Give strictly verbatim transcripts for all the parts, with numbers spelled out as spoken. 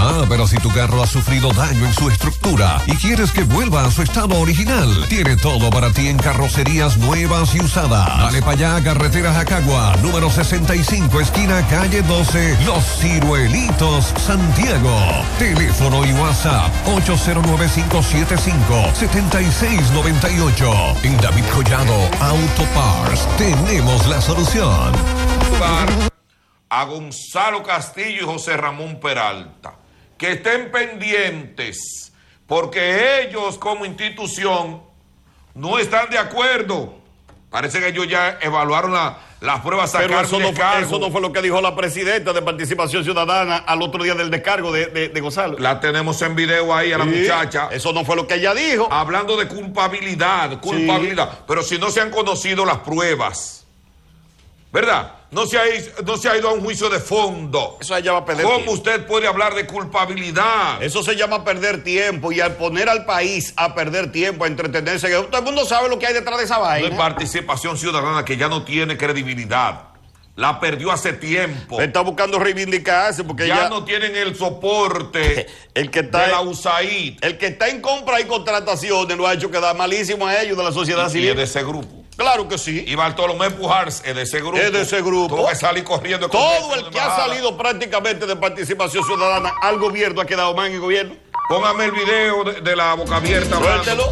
Ah, pero si tu carro ha sufrido daño en su estructura y quieres que vuelva a su estado original, tiene todo para ti en Carrocerías Nuevas y Usadas. Dale para allá, carretera Jacagua, número sesenta y cinco, esquina calle doce, Los Ciruelitos, Santiago. Teléfono y WhatsApp ocho cero nueve, cinco siete cinco, siete seis nueve ocho. En David Collado Auto Parts tenemos la solución. A Gonzalo Castillo y José Ramón Peralta, que estén pendientes, porque ellos como institución no están de acuerdo. Parece que ellos ya evaluaron la, las pruebas, sacaron Pero eso no, fue, eso no fue fue lo que dijo la presidenta de Participación Ciudadana al otro día del descargo de, de, de Gonzalo. La tenemos en video ahí a la sí, muchacha. Eso no fue lo que ella dijo. Hablando de culpabilidad, culpabilidad. Sí. Pero si no se han conocido las pruebas, ¿verdad? No se, ha, no se ha ido a un juicio de fondo. Eso ella va a perder ¿Cómo tiempo. usted puede hablar de culpabilidad? Eso se llama perder tiempo, y al poner al país a perder tiempo, a entretenerse, todo el mundo sabe lo que hay detrás de esa vaina. De Participación Ciudadana, que ya no tiene credibilidad. La perdió hace tiempo. Está buscando reivindicarse porque ya ella... no tienen el soporte el que está de en, la U S A I D. El que está en compra y contrataciones lo ha hecho quedar malísimo a ellos de la sociedad y, civil. Y es de ese grupo. Claro que sí. Y Bartolomé Pujars es de ese grupo. Es de ese grupo. Tuvo que salir corriendo. Todo el que ha salido prácticamente de Participación Ciudadana al gobierno ha quedado mal en el gobierno. Póngame el video de, de la boca abierta. Suéltelo.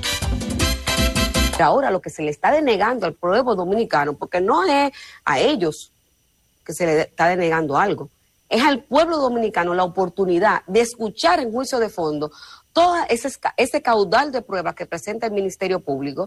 Ahora lo que se le está denegando al pueblo dominicano, porque no es a ellos que se le está denegando algo, es al pueblo dominicano la oportunidad de escuchar en juicio de fondo todo ese, ese caudal de pruebas que presenta el Ministerio Público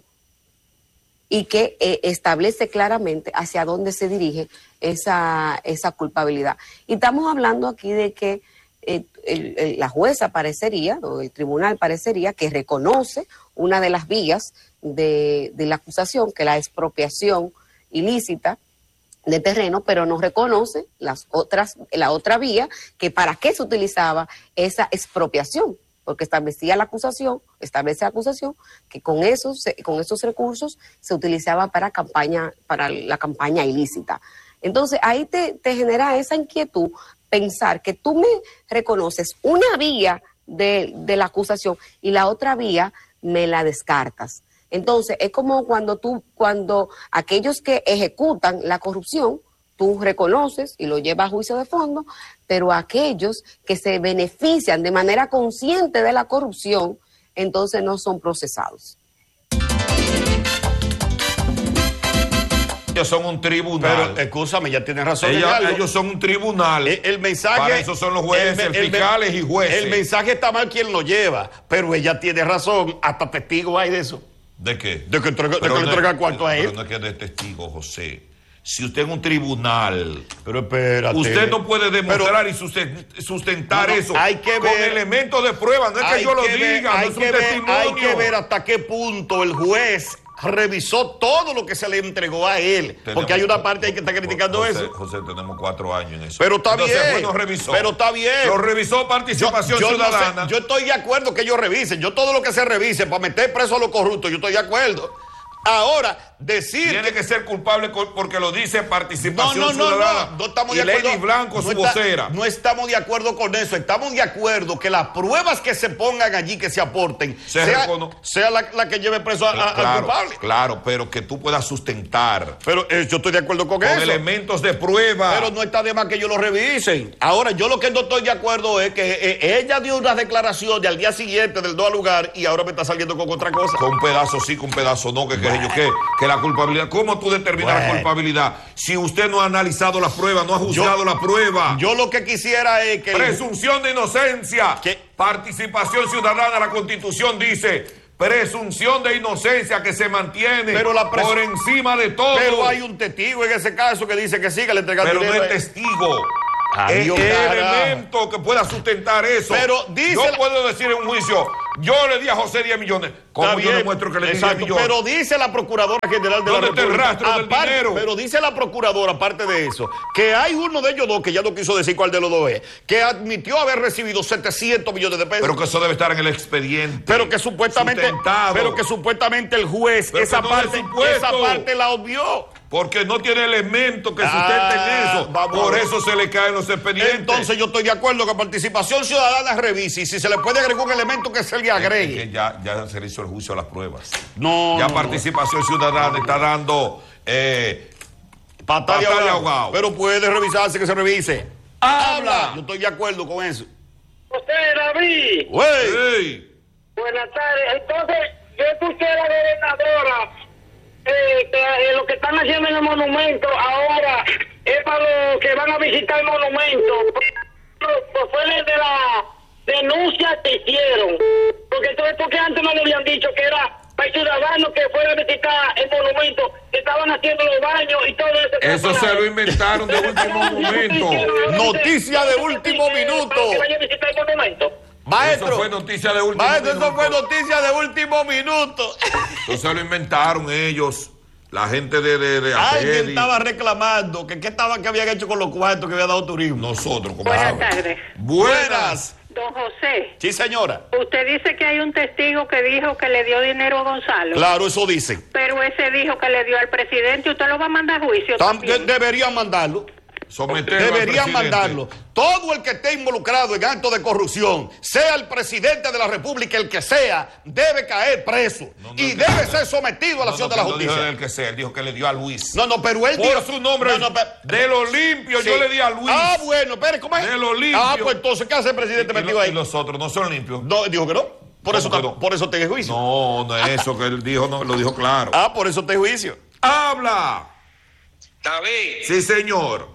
y que eh, establece claramente hacia dónde se dirige esa, esa culpabilidad. Y estamos hablando aquí de que eh, el, el, la jueza parecería, o el tribunal parecería, que reconoce una de las vías de, de la acusación, que es la expropiación ilícita de terreno, pero no reconoce las otras, la otra vía, que para qué se utilizaba esa expropiación, porque establecía la acusación, establece la acusación, que con esos, con esos recursos se utilizaba para campaña, para la campaña ilícita. Entonces ahí te, te genera esa inquietud, pensar que tú me reconoces una vía de, de la acusación y la otra vía me la descartas. Entonces es como cuando tú, cuando aquellos que ejecutan la corrupción, tú reconoces y lo llevas a juicio de fondo, pero aquellos que se benefician de manera consciente de la corrupción, entonces no son procesados. Ellos son un tribunal. Pero, escúchame, ya tienes razón. Ellos, ellos son un tribunal. El, el mensaje... Para eso son los jueces, el, el, fiscales el, y jueces. El mensaje está mal quien lo lleva, pero ella tiene razón. Hasta testigo hay de eso. ¿De qué? De que entrega, de que no, le entrega cuarto a él. Pero no es que de testigo, José. Si usted es un tribunal, pero espérate, usted no puede demostrar pero, y sustentar no, no, eso hay que con ver, elementos de prueba. No es que yo lo que diga, ver, hay no es que un ver, testimonio. Hay que ver hasta qué punto el juez revisó todo lo que se le entregó a él. Tenemos, porque hay una parte ahí que está criticando José, eso. José, tenemos cuatro años en eso. Pero está Entonces, bien. Bueno, revisó. Pero está bien. Lo revisó Participación yo, yo Ciudadana. No sé, yo estoy de acuerdo que ellos revisen. Yo todo lo que se revise para meter preso a los corruptos, yo estoy de acuerdo. Ahora, decir... Tiene que ser culpable porque lo dice Participación no, no, no, Ciudadana. No, no estamos y de acuerdo. Lady Blanco, su no está, vocera. No estamos de acuerdo con eso. Estamos de acuerdo que las pruebas que se pongan allí, que se aporten, se sea, recono... sea la, la que lleve preso a, a, claro, al culpable. Claro, pero que tú puedas sustentar. Pero eh, yo estoy de acuerdo con, con eso. Con elementos de prueba. Pero no está de más que ellos lo revisen. Ahora, yo lo que no estoy de acuerdo es que eh, ella dio unas declaraciones al día siguiente del no al lugar y ahora me está saliendo con otra cosa. Con un pedazo sí, con un pedazo no, que, bueno. que, que, que la culpabilidad. ¿Cómo tú determinas bueno. la culpabilidad? Si usted no ha analizado las pruebas, no ha juzgado yo, la prueba. Yo lo que quisiera es que... Presunción de inocencia. ¿Qué? Participación ciudadana, la Constitución dice... Presunción de inocencia que se mantiene pero la presu... por encima de todo. Pero hay un testigo en ese caso que dice que siga le entregando Pero dinero. no es testigo. Ay, es Dios, elemento que pueda sustentar eso. Pero dice yo la... puedo decir en un juicio, yo le di a José diez millones. ¿Cómo yo demuestro que le di diez millones? Pero dice la Procuradora General de la República. ¿Dónde está el rastro del aparte, dinero? Pero dice la Procuradora, aparte de eso, que hay uno de ellos dos, que ya no quiso decir cuál de los dos es, que admitió haber recibido setecientos millones de pesos. Pero que eso debe estar en el expediente. Pero que supuestamente, sustentado. pero que supuestamente el juez esa, no parte, esa parte la obvió. Porque no tiene elementos que Ah, sustenten eso. vamos Por a ver. eso se le caen los expedientes. Entonces yo estoy de acuerdo que participación ciudadana revise y si se le puede agregar un elemento que se le Es agregue. que ya, ya se le hizo el juicio a las pruebas. No, Ya no, participación ciudadana está dando eh, no. Patada de patada de ahogado. ahogado. Pero puede revisarse que se revise. ¡Habla! Yo estoy de acuerdo con eso. José David, Güey. ¡Ey! buenas tardes. Entonces, yo escuché a la gobernadora eh, que eh, lo que están haciendo en el monumento ahora es para los que van a visitar el monumento. Pues fue de la denuncia que hicieron. Porque entonces, porque antes no le habían dicho que era para el ciudadano que fuera a visitar el monumento, que estaban haciendo los baños y todo eso. Eso se lo inventaron de último momento. Noticia de último minuto. Para que vaya a visitar el monumento. Maestro. Eso fue noticia de último Maestro, minuto. eso fue noticia de último minuto. Eso se lo inventaron ellos, la gente de, de, de Alguien Apedi. estaba reclamando que qué estaba que habían hecho con los cuartos que había dado turismo. Nosotros, como Buenas saben. tardes. Buenas. Don José, Sí, señora. usted dice que hay un testigo que dijo que le dio dinero a Gonzalo, Claro, eso dicen. pero ese dijo que le dio al presidente. ¿Usted lo va a mandar a juicio Tam- de- también? deberían mandarlo. Someterlo al Deberían presidente. mandarlo. Todo el que esté involucrado en actos de corrupción, sea el presidente de la República, el que sea, debe caer preso. No, no, y no, debe no, ser sometido a la No, acción no, de la no dijo justicia. del que sea, él dijo que le dio a Luis. No, no, pero él Por dijo- su nombre, No, no, pe- de lo limpio, Sí. yo le di a Luis. Ah, bueno, espere, ¿cómo es? De lo limpio. Ah, pues entonces, ¿qué hace el presidente y, metido lo- ahí? y los otros no son limpios. No, dijo que no. Por ¿Cómo eso, que está- no? por eso te en juicio. No, no es eso que él dijo, no, lo dijo claro. Ah, por eso te en juicio. ¡Habla! David, Sí, señor.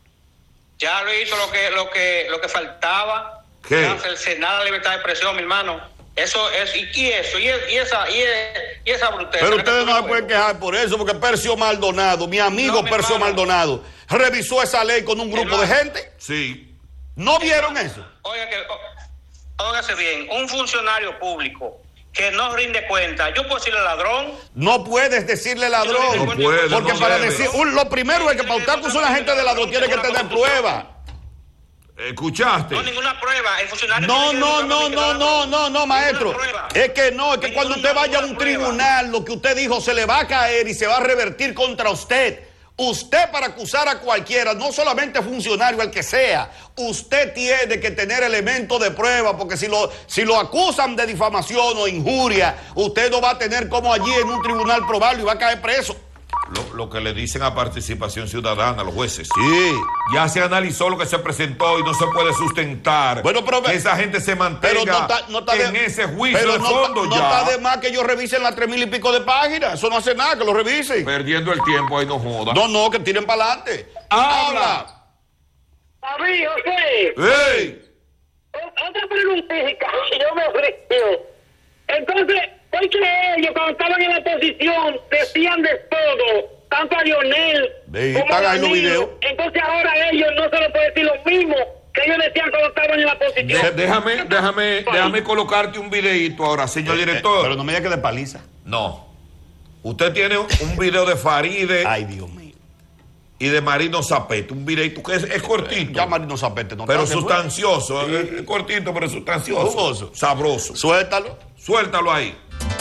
ya lo hizo lo que lo que lo que faltaba. ¿Qué? Ya cercenar la libertad de expresión, mi hermano. Eso es y, y eso y, es- y esa y, es- y esa bruteza. Pero que ustedes no tú se pueden quejar por eso, porque Percio Maldonado, mi amigo No, mi Percio hermano. Maldonado, revisó esa ley con un grupo de Hermano. gente. Sí. ¿No vieron eso? Oiga que ó- óigase bien, un funcionario público que no rinde cuenta, yo puedo decirle ladrón. No puedes decirle ladrón. No puede, Porque no para debe. decir, un- lo primero es que para usted acusar a una gente de ladrón tiene que tener prueba. ¿Escuchaste? No ninguna prueba, el funcionario No, tiene que no, demostrar no, que no, es no, ladrón. no, no, maestro. Ninguna prueba. Es que no, es que Ninguna- cuando usted vaya a un ninguna prueba. tribunal, lo que usted dijo se le va a caer y se va a revertir contra usted. Usted para acusar a cualquiera, no solamente funcionario, el que sea, usted tiene que tener elementos de prueba, porque si lo, si lo acusan de difamación o injuria, usted no va a tener como allí en un tribunal probarlo y va a caer preso. Lo, lo que le dicen a participación ciudadana, los jueces. Sí. Ya se analizó lo que se presentó y no se puede sustentar Bueno, pero- que esa gente se mantenga Pero no está, no está en de, ese juicio pero de no, fondo no ya. está de más que ellos revisen las tres mil y pico de páginas. Eso no hace nada, que lo revisen. Perdiendo el tiempo ahí no joda. No, no, que tiren para adelante. ¡Habla! David, José. ¡Ey! O- Otra preguntita, yo me ofreció. Entonces, ¿por qué ellos cuando estaban en la oposición decían de todo? Tanto a Lionel Ve, como están a ahí los Danilo. videos. Entonces ahora a ellos no se les puede decir lo mismo que ellos decían cuando estaban en la oposición. De- déjame, déjame, déjame colocarte un videíto ahora, señor director. Pero no me diga que de paliza. No. Usted tiene un video de Faride Ay, Dios mío. y de Marino Zapete. Un videíto que es, es cortito. Ya Marino Zapete no pero está, se fue. sustancioso. Es, es cortito, pero sustancioso. Jugoso. Sabroso. Suéltalo. Suéltalo ahí.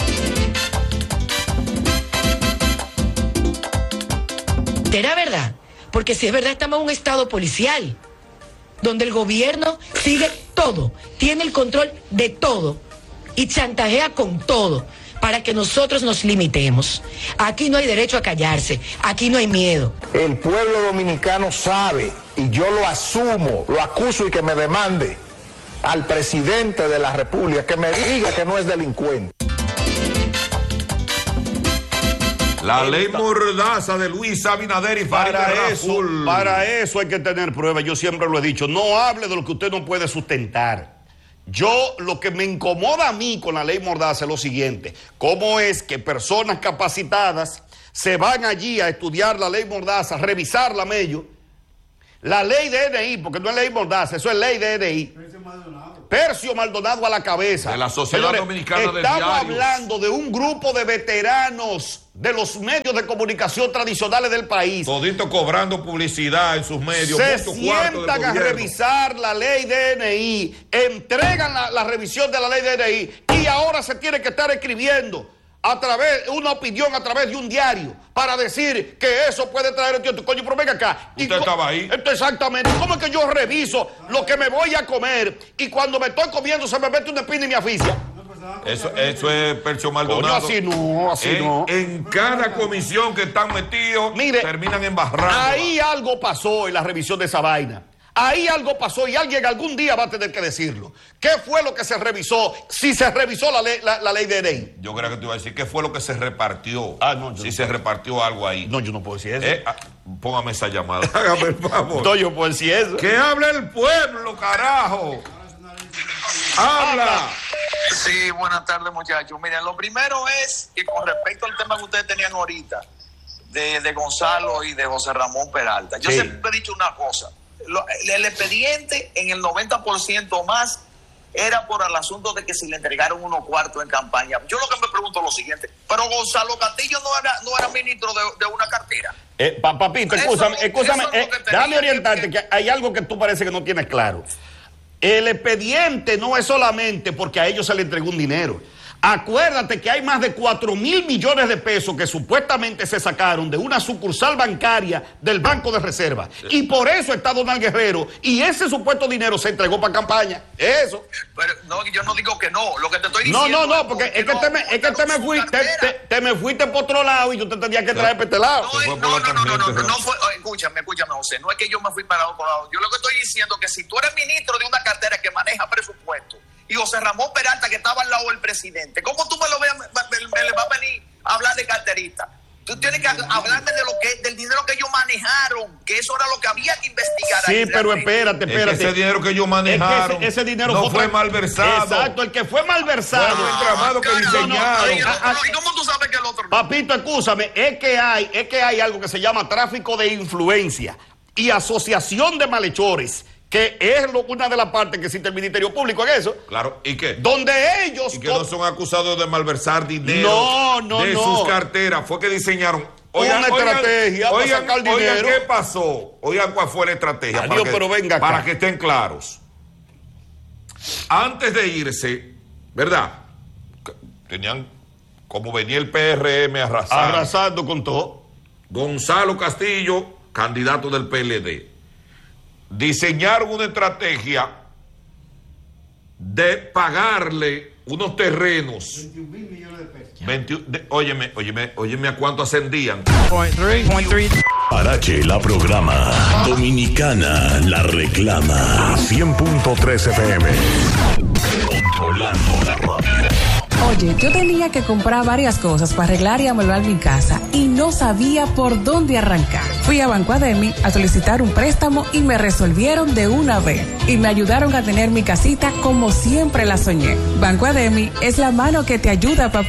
¿Será verdad? Porque si es verdad estamos en un estado policial, donde el gobierno sigue todo, tiene el control de todo y chantajea con todo para que nosotros nos limitemos. Aquí no hay derecho a callarse, aquí no hay miedo. El pueblo dominicano sabe, y yo lo asumo, lo acuso y que me demande al presidente de la República que me diga que no es delincuente. La ley mordaza de Luis Abinader y Farideh Para eso, Raful. para eso hay que tener pruebas. Yo siempre lo he dicho. No hable de lo que usted no puede sustentar. Yo, lo que me incomoda a mí con la ley mordaza es lo siguiente. ¿Cómo es que personas capacitadas se van allí a estudiar la ley mordaza, a revisarla, mello? La ley de N I, porque no es ley mordaza, eso es ley de N I. Percio Maldonado a la cabeza. De la Sociedad Dominicana de Estamos Diarios. hablando de un grupo de veteranos de los medios de comunicación tradicionales del país. Todito cobrando publicidad en sus medios. Se mucho cuarto del sientan a gobierno. revisar la ley de N I, entregan la, la revisión de la ley de N I y ahora se tiene que estar escribiendo. a través, una opinión a través de un diario para decir que eso puede traer el tío, tu coño, pero venga acá. ¿Usted estaba ahí? Esto exactamente. ¿Cómo es que yo reviso lo que me voy a comer y cuando me estoy comiendo se me mete una espina y me asfixia? Eso, eso es Percho Maldonado. Coño, así no, así en, no. En cada comisión que están metidos, mire, terminan embarrando. Ahí algo pasó en la revisión de esa vaina. Ahí algo pasó y alguien algún día va a tener que decirlo. ¿Qué fue lo que se revisó? Si se revisó la ley, la, la ley de ley. Yo creo que te iba a decir qué fue lo que se repartió. Ah, no, yo si no se puedo. repartió algo ahí. No, yo no puedo decir eso. Eh, ah, póngame esa llamada. Hágame el favor. No, yo puedo decir eso. Que hable el pueblo, carajo. Habla. Sí, buenas tardes, muchachos. Miren, lo primero es que con respecto al tema que ustedes tenían ahorita, de, de Gonzalo y de José Ramón Peralta, yo sí. siempre he dicho una cosa. Lo, el expediente en el noventa por ciento más era por el asunto de que si le entregaron unos cuartos en campaña. Yo lo que me pregunto es lo siguiente, pero Gonzalo Castillo no era, no era ministro de, de una cartera. Eh, pa, papito, escúchame, Eso- escúchame, eso es lo eh, que tenía déjame orientarte que- que hay algo que tú parece que no tienes claro. El expediente no es solamente porque a ellos se le entregó un dinero. Acuérdate que hay más de cuatro mil millones de pesos que supuestamente se sacaron de una sucursal bancaria del Banco de Reserva. Y por eso está Donald Guerrero. Y ese supuesto dinero se entregó para campaña. Eso. Pero no, yo no digo que no. Lo que te estoy No, diciendo no, no, porque es que te me, es que te me fuiste, te, te me fuiste por otro lado y yo te tenía que traer para este lado. No, no, no, no, no, no, no, no fue, oh, escúchame, escúchame, José, no es que yo me fui para otro lado. Yo lo que estoy diciendo es que si tú eres ministro de una cartera que maneja presupuesto y José Ramón Peralta que estaba al lado del presidente, ¿cómo tú me lo veas, me, me, me le vas a venir a hablar de carterista? Tú tienes que hablarme de lo que, del dinero que ellos manejaron, que eso era lo que había que investigar. Sí, ahí, pero realmente. espérate, Es espérate. que ese dinero que ellos manejaron Es que ese, ese dinero no fue otra- malversado. Exacto, el que fue malversado. Fue un entramado que Caramba, diseñaron. no, no, Ah, ah, ¿y cómo tú sabes que el otro no? Papito, escúchame, es que hay, es que hay algo que se llama tráfico de influencia y asociación de malhechores, que es lo, una de las partes que existe el Ministerio Público en eso, Claro, ¿y qué? donde ellos... Y que no son acusados de malversar dinero No, no, de no. sus carteras. Fue que diseñaron Una estrategia para sacar oigan, dinero. ¿qué pasó? Oigan, ¿cuál fue la estrategia? Adiós, que, pero venga acá. para que estén claros. Antes de irse, ¿verdad? Tenían, como venía el P R M arrasando. arrasando con todo. Gonzalo Castillo, candidato del P L D. Diseñaron una estrategia de pagarle unos terrenos. veintiún mil millones de pesos. veintiuno, de, óyeme, óyeme, óyeme a cuánto ascendían. Parache la programa. Dominicana la reclama. cien punto tres F M. Controlando la radio. Oye, yo tenía que comprar varias cosas para arreglar y amueblar mi casa y no sabía por dónde arrancar. Fui a Banco Ademi a solicitar un préstamo y me resolvieron de una vez y me ayudaron a tener mi casita como siempre la soñé. Banco Ademi es la mano que te ayuda para